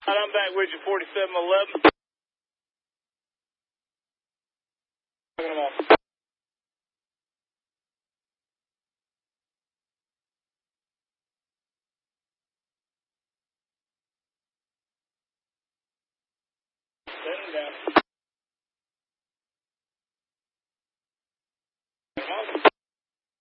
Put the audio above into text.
I'm back with you, 4711. Taking them off. Send them down.